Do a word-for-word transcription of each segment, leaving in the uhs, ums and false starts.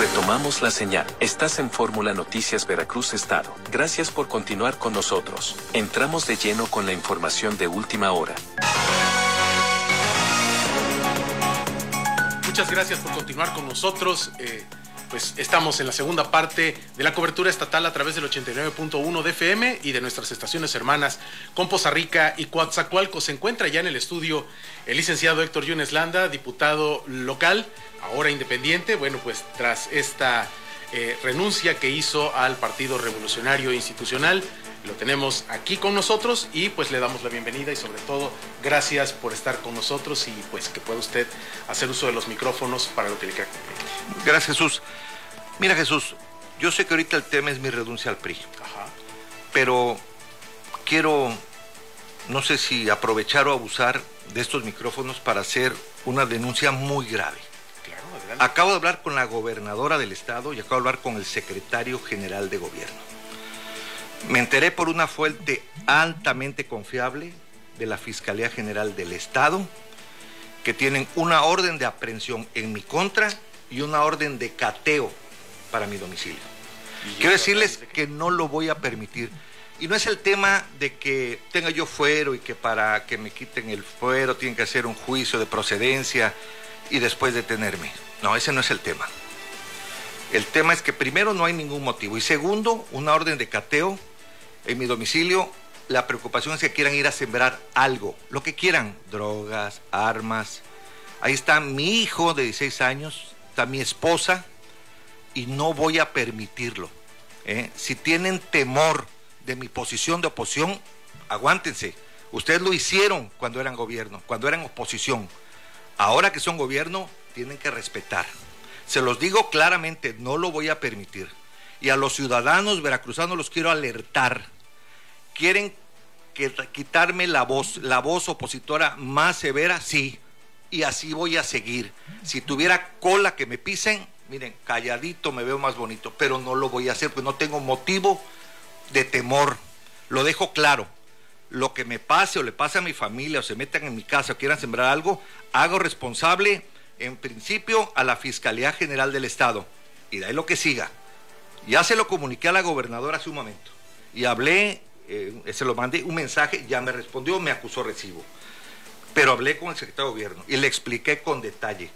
Retomamos la señal. Estás en Fórmula Noticias Veracruz Estado. Gracias por continuar con nosotros. Entramos de lleno con la información de última hora. Muchas gracias por continuar con nosotros. Eh, pues estamos en la segunda parte de la cobertura estatal a través del ochenta y nueve punto uno de F M y de nuestras estaciones hermanas con Poza Rica y Coatzacoalcos. Se encuentra ya en el estudio el licenciado Héctor Yunes Landa, diputado local, ahora independiente. Bueno, pues tras esta eh, renuncia que hizo al Partido Revolucionario Institucional, lo tenemos aquí con nosotros y pues le damos la bienvenida y sobre todo gracias por estar con nosotros y pues que pueda usted hacer uso de los micrófonos para lo que le queda. Gracias, Jesús. Mira, Jesús, yo sé que ahorita el tema es mi renuncia al P R I. Ajá. Pero quiero, no sé si aprovechar o abusar de estos micrófonos para hacer una denuncia muy grave. Claro, adelante. Acabo de hablar con la gobernadora del estado y acabo de hablar con el secretario general de gobierno. Me enteré por una fuente altamente confiable de la Fiscalía General del Estado que tienen una orden de aprehensión en mi contra y una orden de cateo para mi domicilio. Quiero decirles que no lo voy a permitir. Y no es el tema de que tenga yo fuero y que para que me quiten el fuero tienen que hacer un juicio de procedencia y después detenerme. No, ese no es el tema. El tema es que primero no hay ningún motivo y segundo, una orden de cateo en mi domicilio. La preocupación es que quieran ir a sembrar algo, lo que quieran, drogas, armas. Ahí está mi hijo de dieciséis años, está mi esposa y no voy a permitirlo. ¿eh? Si tienen temor de mi posición de oposición, aguántense. Ustedes lo hicieron cuando eran gobierno, cuando eran oposición. Ahora que son gobierno, tienen que respetar. Se los digo claramente, no lo voy a permitir. Y a los ciudadanos veracruzanos los quiero alertar. ¿Quieren que, quitarme la voz, la voz opositora más severa? Sí, y así voy a seguir. Si tuviera cola que me pisen, miren, calladito me veo más bonito, pero no lo voy a hacer porque no tengo motivo de temor. Lo dejo claro. Lo que me pase o le pase a mi familia o se metan en mi casa o quieran sembrar algo, hago responsable en principio a la Fiscalía General del Estado. Y de ahí lo que siga. Ya se lo comuniqué a la gobernadora hace un momento y hablé, eh, se lo mandé un mensaje, ya me respondió, me acusó recibo. Pero hablé con el secretario de gobierno y le expliqué con detalle.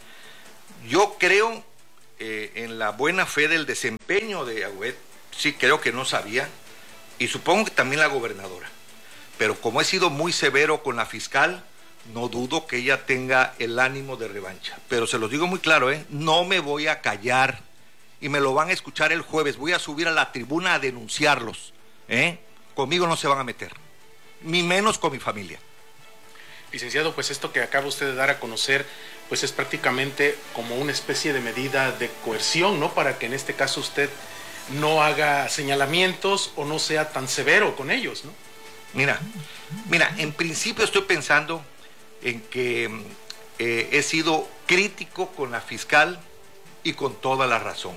Yo creo eh, en la buena fe del desempeño de Agüed, sí creo que no sabía, y supongo que también la gobernadora. Pero como he sido muy severo con la fiscal, no dudo que ella tenga el ánimo de revancha. Pero se los digo muy claro, ¿eh? No me voy a callar. Y me lo van a escuchar el jueves. Voy a subir a la tribuna a denunciarlos. ¿eh? Conmigo no se van a meter. Ni menos con mi familia. Licenciado, pues esto que acaba usted de dar a conocer, pues es prácticamente como una especie de medida de coerción, ¿no? Para que en este caso usted no haga señalamientos o no sea tan severo con ellos, ¿no? Mira, mira, en principio estoy pensando en que eh, he sido crítico con la fiscal y con toda la razón.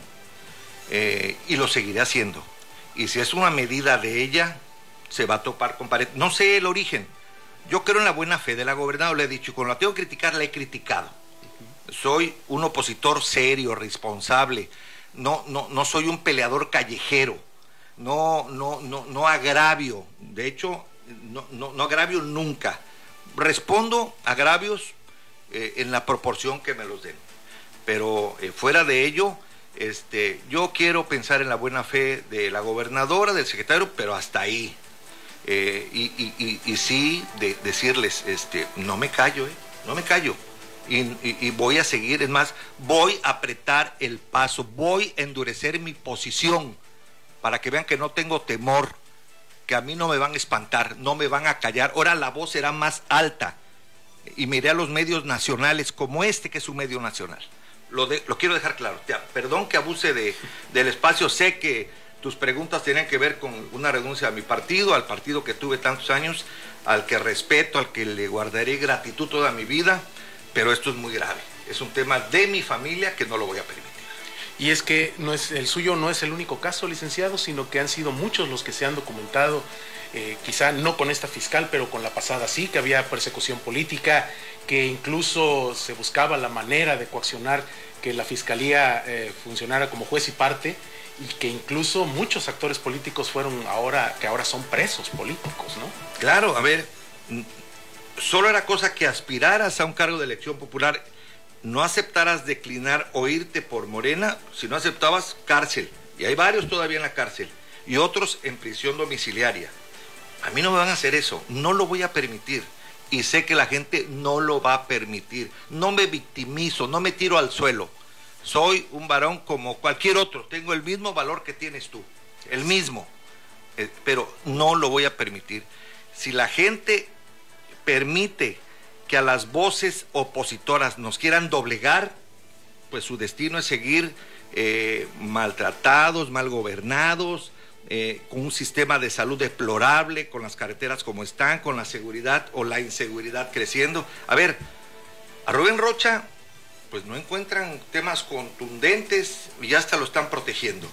Eh, y lo seguiré haciendo. Y si es una medida de ella, se va a topar con pared. No sé el origen. Yo creo en la buena fe de la gobernadora, le he dicho, y cuando la tengo que criticar, la he criticado. Soy un opositor serio, responsable. No, no, no soy un peleador callejero. No, no, no, no agravio. De hecho, no, no, no agravio nunca. Respondo a agravios eh, en la proporción que me los den. Pero eh, fuera de ello, este, yo quiero pensar en la buena fe de la gobernadora, del secretario, pero hasta ahí. Eh, y, y, y, y sí de, decirles, este, no me callo, eh, no me callo. Y, y, y voy a seguir, es más, voy a apretar el paso, voy a endurecer mi posición para que vean que no tengo temor, que a mí no me van a espantar, no me van a callar. Ahora la voz será más alta y miré a los medios nacionales como este, que es un medio nacional. Lo, de, lo quiero dejar claro. Ya, perdón que abuse de, del espacio, sé que tus preguntas tienen que ver con una renuncia a mi partido, al partido que tuve tantos años, al que respeto, al que le guardaré gratitud toda mi vida, pero esto es muy grave. Es un tema de mi familia que no lo voy a permitir. Y es que no es, el suyo no es el único caso, licenciado, sino que han sido muchos los que se han documentado, eh, quizá no con esta fiscal, pero con la pasada sí, que había persecución política, que incluso se buscaba la manera de coaccionar que la fiscalía eh, funcionara como juez y parte, y que incluso muchos actores políticos fueron ahora, que ahora son presos políticos, ¿no? Claro, a ver, solo era cosa que aspiraras a un cargo de elección popular, no aceptaras declinar o irte por Morena, si no aceptabas, cárcel. Y hay varios todavía en la cárcel. Y otros en prisión domiciliaria. A mí no me van a hacer eso. No lo voy a permitir. Y sé que la gente no lo va a permitir. No me victimizo, no me tiro al suelo. Soy un varón como cualquier otro. Tengo el mismo valor que tienes tú. El mismo. Eh, pero no lo voy a permitir. Si la gente permite que a las voces opositoras nos quieran doblegar, pues su destino es seguir eh, maltratados, mal gobernados, eh, con un sistema de salud deplorable, con las carreteras como están, con la seguridad o la inseguridad creciendo. A ver, a Rubén Rocha, pues no encuentran temas contundentes y ya hasta lo están protegiendo.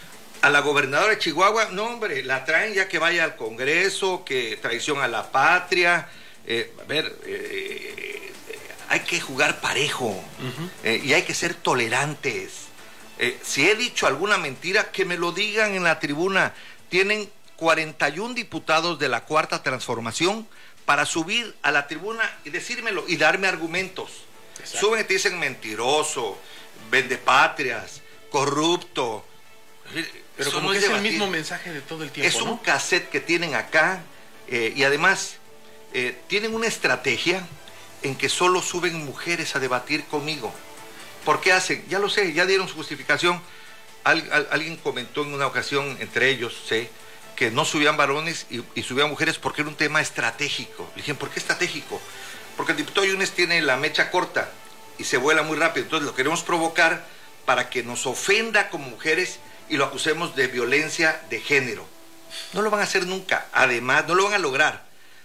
A la gobernadora de Chihuahua, no hombre, la traen ya que vaya al Congreso, que traición a la patria. Eh, a ver, eh, eh, hay que jugar parejo, uh-huh. eh, y hay que ser tolerantes. Eh, si he dicho alguna mentira, que me lo digan en la tribuna. Tienen cuarenta y un diputados de la Cuarta Transformación para subir a la tribuna y decírmelo y darme argumentos. Exacto. Suben y te dicen mentiroso, vendepatrias, corrupto. Pero como no que es, es el mismo mensaje de todo el tiempo, es ¿no? un cassette que tienen acá, eh, y además eh, tienen una estrategia en que solo suben mujeres a debatir conmigo. ¿Por qué hacen? Ya lo sé, ya dieron su justificación. Al, al, alguien comentó en una ocasión, entre ellos, sé, que no subían varones y, y subían mujeres porque era un tema estratégico. Le dije, ¿por qué estratégico? Porque el diputado Yunes tiene la mecha corta y se vuela muy rápido. Entonces lo queremos provocar para que nos ofenda como mujeres y lo acusemos de violencia de género. No lo van a hacer nunca. Además, no lo van a lograr.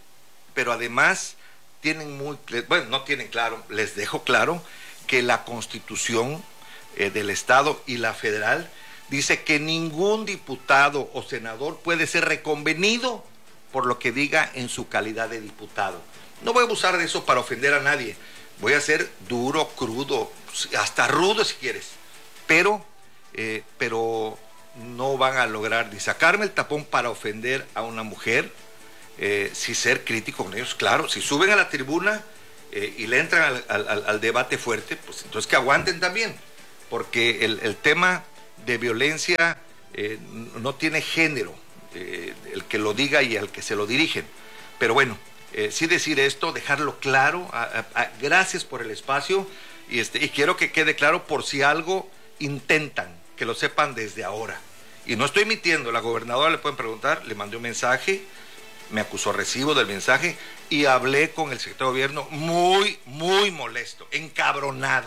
Pero además, tienen muy... Bueno, no tienen claro, les dejo claro que la Constitución eh, del Estado y la federal dice que ningún diputado o senador puede ser reconvenido por lo que diga en su calidad de diputado. No voy a abusar de eso para ofender a nadie. Voy a ser duro, crudo, hasta rudo si quieres. Pero... Eh, pero no van a lograr ni sacarme el tapón para ofender a una mujer, eh, si ser crítico con ellos, claro. Si suben a la tribuna eh, y le entran al, al, al debate fuerte, pues entonces que aguanten también, porque el, el tema de violencia eh, no tiene género, eh, el que lo diga y al que se lo dirigen. Pero bueno, eh, sí decir esto, dejarlo claro. A, a, a, gracias por el espacio y, este, y quiero que quede claro por si algo intentan, que lo sepan desde ahora. Y no estoy mintiendo, la gobernadora le pueden preguntar, le mandé un mensaje, me acusó recibo del mensaje y hablé con el secretario de gobierno muy, muy molesto, encabronado.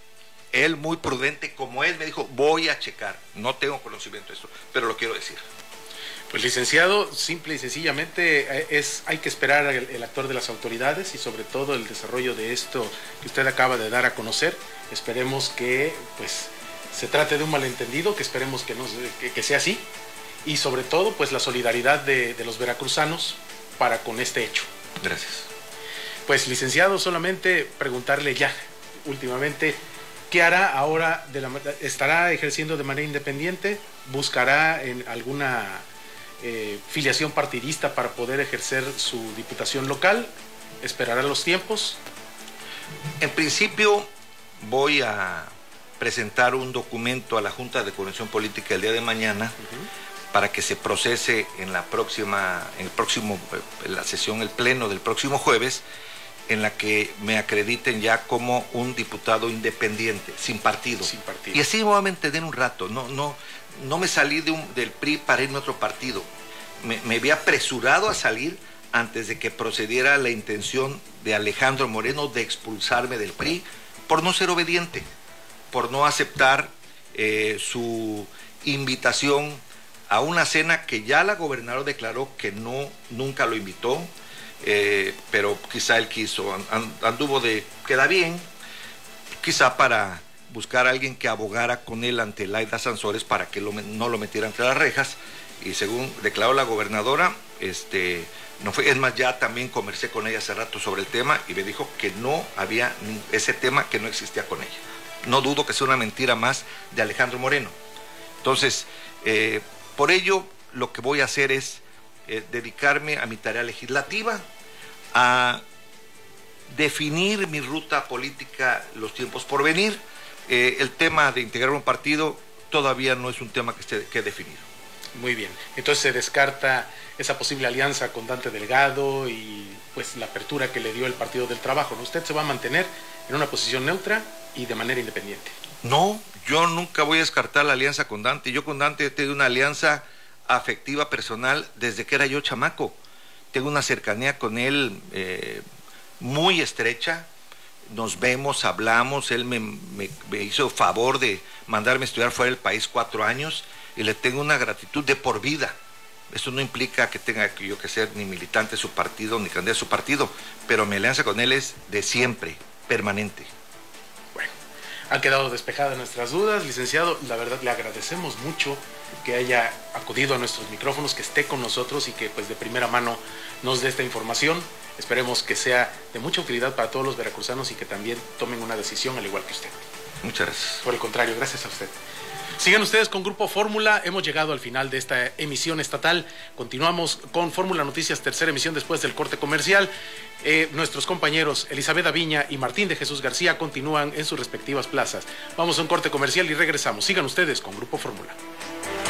Él muy prudente como él me dijo, voy a checar, no tengo conocimiento de esto, pero lo quiero decir. Pues licenciado, simple y sencillamente es, hay que esperar el, el actor de las autoridades y sobre todo el desarrollo de esto que usted acaba de dar a conocer. Esperemos que pues se trate de un malentendido, que esperemos que, no, que, que sea así, y sobre todo pues la solidaridad de, de los veracruzanos para con este hecho. Gracias. Pues licenciado, solamente preguntarle ya últimamente, ¿qué hará ahora? De la, ¿estará ejerciendo de manera independiente? ¿Buscará en alguna eh, filiación partidista para poder ejercer su diputación local? ¿Esperará los tiempos? En principio voy a presentar un documento a la Junta de Coordinación Política el día de mañana, uh-huh, para que se procese en la próxima, en el próximo, en la sesión, el pleno del próximo jueves, en la que me acrediten ya como un diputado independiente, sin partido. Sin partido. Y así me voy a mantener un rato. No, no, no me salí de un, del P R I para irme a otro partido. Me, me había apresurado a salir antes de que procediera la intención de Alejandro Moreno de expulsarme del P R I por no ser obediente, por no aceptar eh, su invitación a una cena que ya la gobernadora declaró que no, nunca lo invitó, eh, pero quizá él quiso, and, anduvo de, queda bien, quizá para buscar a alguien que abogara con él ante Laida Sansores para que lo, no lo metiera entre las rejas, y según declaró la gobernadora, este, no fue, es más, ya también conversé con ella hace rato sobre el tema y me dijo que no había ese tema, que no existía con ella. No dudo que sea una mentira más de Alejandro Moreno. Entonces, eh, por ello, lo que voy a hacer es eh, dedicarme a mi tarea legislativa, a definir mi ruta política los tiempos por venir. Eh, el tema de integrar un partido todavía no es un tema que esté que definido. Muy bien, entonces se descarta esa posible alianza con Dante Delgado y pues la apertura que le dio el Partido del Trabajo, ¿no? Usted se va a mantener en una posición neutra y de manera independiente. No, yo nunca voy a descartar la alianza con Dante. Yo con Dante he tenido una alianza afectiva personal desde que era yo chamaco. Tengo una cercanía con él eh, muy estrecha. Nos vemos, hablamos, él me, me, me hizo favor de mandarme a estudiar fuera del país cuatro años y le tengo una gratitud de por vida. Eso no implica que tenga yo que ser ni militante de su partido ni candidato de su partido, pero mi alianza con él es de siempre, permanente. Bueno, han quedado despejadas nuestras dudas, licenciado. La verdad le agradecemos mucho que haya acudido a nuestros micrófonos, que esté con nosotros y que pues de primera mano nos dé esta información. Esperemos que sea de mucha utilidad para todos los veracruzanos y que también tomen una decisión al igual que usted. Muchas gracias. Por el contrario, gracias a usted. Sigan ustedes con Grupo Fórmula. Hemos llegado al final de esta emisión estatal. Continuamos con Fórmula Noticias, tercera emisión después del corte comercial. Eh, nuestros compañeros Elizabeth Aviña y Martín de Jesús García continúan en sus respectivas plazas. Vamos a un corte comercial y regresamos. Sigan ustedes con Grupo Fórmula.